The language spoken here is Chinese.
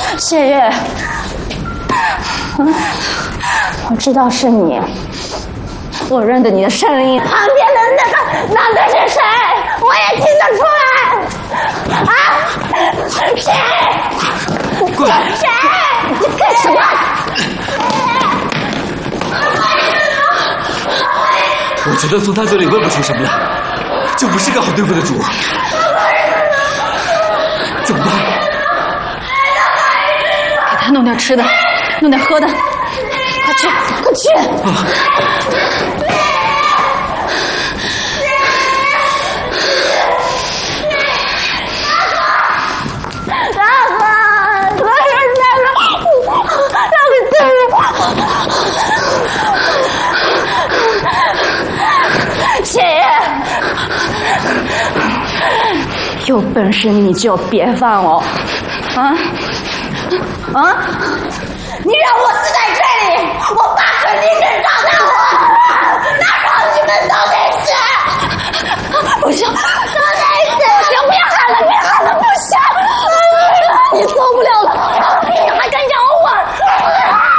谢月，我知道是你，我认得你的声音。旁边的那个男的是谁？我也听得出来。啊，谁？ 过来！ 谁？你干什么？ 我觉得从他嘴里问不出什么来，就不是个好对付的主。怎么办？ 给他弄点吃的，弄点喝的，快去，快去！谢爷，有本事你就别放我！啊！你让我死在这